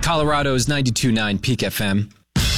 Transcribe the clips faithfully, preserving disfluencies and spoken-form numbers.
Colorado's ninety-two point nine Peak F M.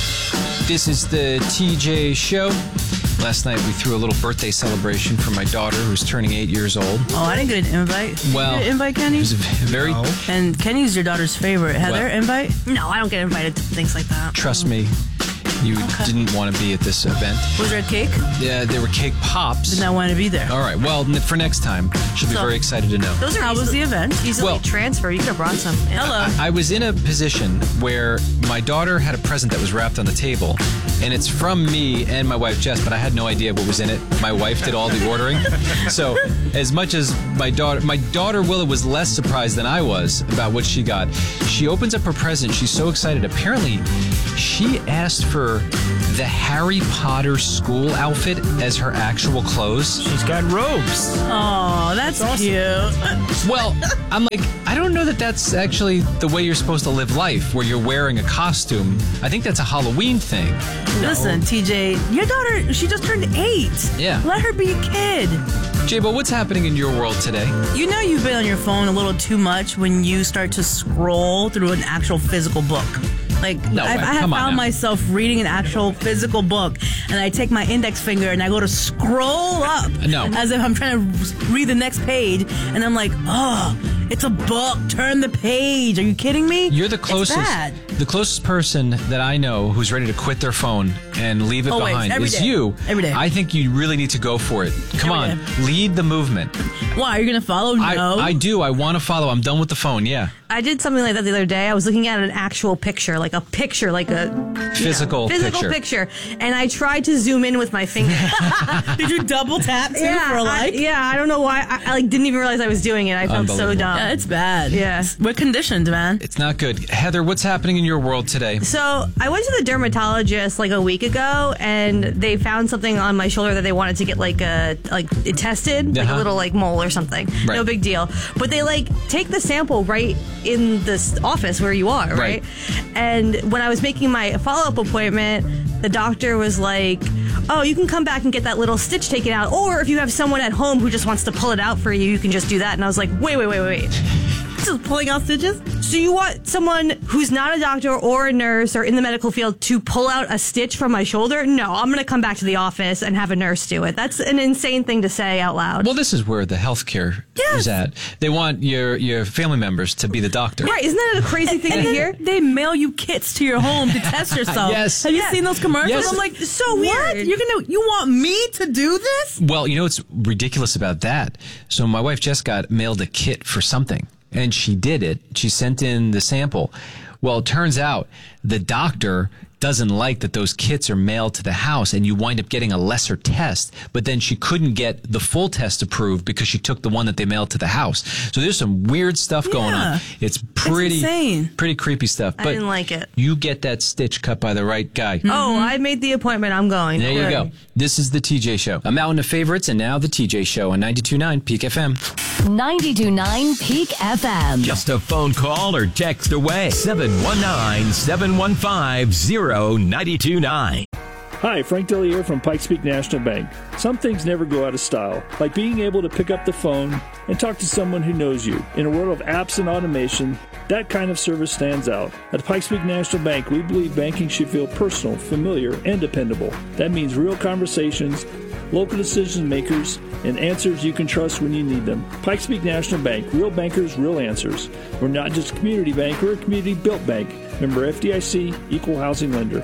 This is the T J Show. Last night we threw a little birthday celebration for my daughter who's turning eight years old. Oh, I didn't get an invite. Well, you get an invite, Kenny? It was a very... No. And Kenny's your daughter's favorite. Heather, Well- invite? No, I don't get invited to things like that. Trust me, you Okay. didn't want to be at this event. Was there a cake? Yeah, there were cake pops. Did not want to be there. All right, well, n- for next time, she'll be So- very excited to know. Those are How was the easily, event? easily Well- transferred. You could have brought some. Yeah. Hello. I was in a position where my daughter had a present that was wrapped on the table, and it's from me and my wife Jess, but I had no idea what was in it. My wife did all the ordering. So as much as my daughter, my daughter Willa was less surprised than I was about what she got. She opens up her present. She's so excited. Apparently, she asked for the Harry Potter school outfit as her actual clothes. She's got robes. Oh, that's cute. Well, I'm like, I don't know that that's actually the way you're supposed to live life, where you're wearing a costume. I think that's a Halloween thing. Listen, T J, your daughter, she just turned eight. Yeah. Let her be a kid. J-Bo, what's happening in your world today? You know you've been on your phone a little too much when you start to scroll through an actual physical book. Like, No I, way. I have Come on found now. myself reading an actual physical book, and I take my index finger and I go to scroll up No. as if I'm trying to read the next page, and I'm like, oh, it's a book. Turn the page. Are you kidding me? You're the It's closest, bad. the closest person that I know who's ready to quit their phone and leave it Always, behind every is day. you. Every day. I think you really need to go for it. Come Every on, day. lead the movement. Why? Are you going to follow? No. I, I do. I want to follow. I'm done with the phone. Yeah, I did something like that the other day. I was looking at an actual picture, like a picture, like a physical, physical picture. picture. And I tried to zoom in with my finger. Did you double tap too yeah, for a I, like? yeah, I don't know why. I, I like didn't even realize I was doing it. I felt so Unbelievable. dumb. Yeah, it's bad. Yeah. We're conditioned, man. It's not good. Heather, what's happening in your world today? So I went to the dermatologist like a week ago, and they found something on my shoulder that they wanted to get like a like it tested, like Uh-huh. a little like mole or something. Right. No big deal. But they like take the sample right in this office where you are, Right. right? And when I was making my follow up appointment, the doctor was like, "Oh, you can come back and get that little stitch taken out, or if you have someone at home who just wants to pull it out for you, you can just do that." And I was like, "Wait, wait, wait, wait." Just pulling out stitches? So you want someone who's not a doctor or a nurse or in the medical field to pull out a stitch from my shoulder? No, I'm going to come back to the office and have a nurse do it. That's an insane thing to say out loud. Well, this is where the healthcare Yes. is at. They want your your family members to be the doctor. Right, isn't that a crazy thing And to then hear? they mail you kits to your home to test yourself. Yes. Have you Yeah. seen those commercials? Yes. I'm like, So what? weird. You're gonna? You want me to do this? Well, you know what's ridiculous about that? So my wife just got mailed a kit for something, and she did it. She sent in the sample. Well, it turns out the doctor doesn't like that those kits are mailed to the house, and you wind up getting a lesser test. But then she couldn't get the full test approved because she took the one that they mailed to the house. So there's some weird stuff going Yeah. on. It's pretty, insane. pretty creepy stuff. I But didn't like it. you get that stitch cut by the right guy. Oh, I made the appointment. I'm going. There you Good. go. This is the T J Show. I'm out in the favorites, and now the T J Show on ninety-two point nine Peak F M. ninety-two point nine Peak F M. Just a phone call or text away. seven one nine, seven one five, zero nine two nine. Hi, Frank Dellier from Pikes Peak National Bank. Some things never go out of style, like being able to pick up the phone and talk to someone who knows you. In a world of apps and automation, that kind of service stands out. At Pikes Peak National Bank, we believe banking should feel personal, familiar, and dependable. That means real conversations, local decision makers, and answers you can trust when you need them. Pikes Peak National Bank, real bankers, real answers. We're not just a community bank, we're a community-built bank. Member F D I C, Equal Housing Lender.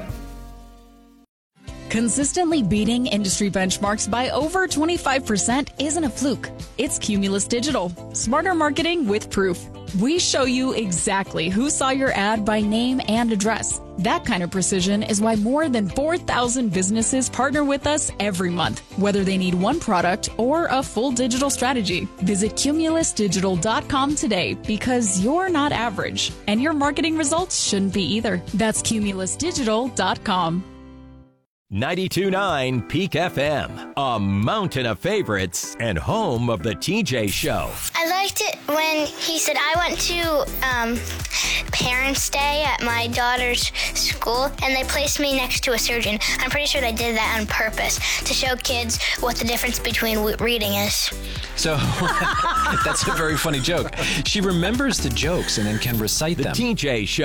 Consistently beating industry benchmarks by over twenty-five percent isn't a fluke. It's Cumulus Digital. Smarter marketing with proof. We show you exactly who saw your ad by name and address. That kind of precision is why more than four thousand businesses partner with us every month, whether they need one product or a full digital strategy. Visit cumulus digital dot com today because you're not average, and your marketing results shouldn't be either. That's cumulus digital dot com. ninety-two point nine Peak F M, a mountain of favorites and home of the T J Show. I liked it when he said, I went to um, Parents' Day at my daughter's school, and they placed me next to a surgeon. I'm pretty sure they did that on purpose to show kids what the difference between w- reading is. So that's a very funny joke. She remembers the jokes and then can recite The them. T J Show,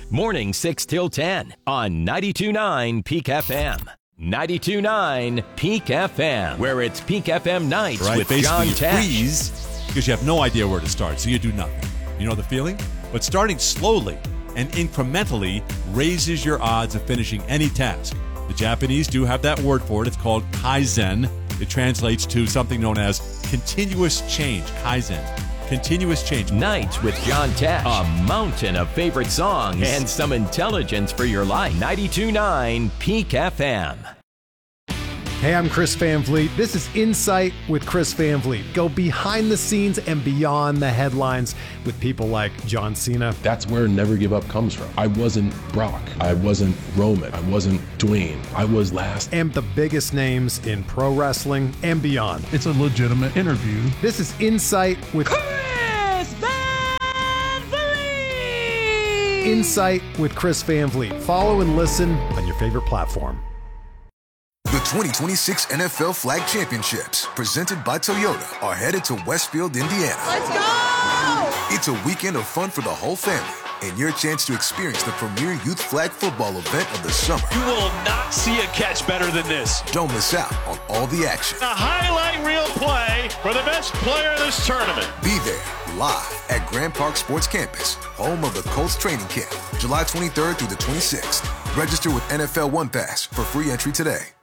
Morning six till ten on ninety-two point nine Peak F M. ninety-two point nine Peak F M, where it's Peak F M nights right, with basically John you Tesh. freeze because you have no idea where to start, so you do nothing. You know the feeling? But starting slowly and incrementally raises your odds of finishing any task. The Japanese do have that word for it. It's called Kaizen. It translates to something known as continuous change. Kaizen. Continuous change. Nights with John Tesh. A mountain of favorite songs and some intelligence for your life. ninety-two point nine Peak F M. Hey, I'm Chris Van Vliet. This is Insight with Chris Van Vliet. Go behind the scenes and beyond the headlines with people like John Cena. That's where Never Give Up comes from. I wasn't Brock. I wasn't Roman. I wasn't Dwayne. I was last. And the biggest names in pro wrestling and beyond. It's a legitimate interview. This is Insight with Chris Van Vliet. Insight with Chris Van Vliet. Follow and listen on your favorite platform. The twenty twenty-six N F L Flag Championships, presented by Toyota, are headed to Westfield, Indiana. Let's go! It's a weekend of fun for the whole family and your chance to experience the premier youth flag football event of the summer. You will not see a catch better than this. Don't miss out on all the action. A highlight reel play for the best player of this tournament. Be there live at Grand Park Sports Campus, home of the Colts training camp, July twenty-third through the twenty-sixth. Register with N F L One Pass for free entry today.